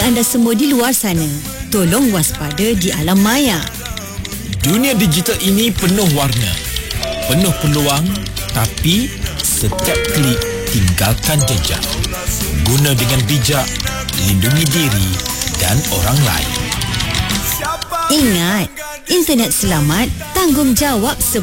anda semua di luar sana, tolong waspada di alam maya. Dunia digital ini penuh warna, penuh peluang, tapi setiap klik tinggalkan jejak. Guna dengan bijak, lindungi diri dan orang lain. Ingat, internet selamat, tanggungjawab semua.